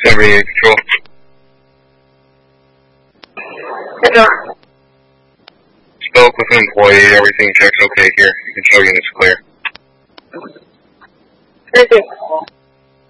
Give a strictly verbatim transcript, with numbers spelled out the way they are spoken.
seventy-eight Control. Control. Spoke with an employee, everything checks okay here. You can show units clear.